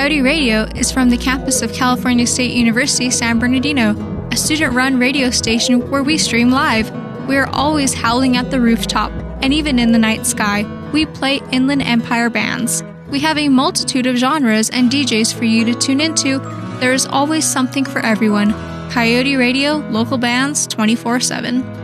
Coyote Radio is from the campus of California State University, San Bernardino, a student-run radio station where we stream live. We are always howling at the rooftop, and even in the night sky. We play Inland Empire bands. We have a multitude of genres and DJs for you to tune into. There is always something for everyone. Coyote Radio, local bands, 24/7.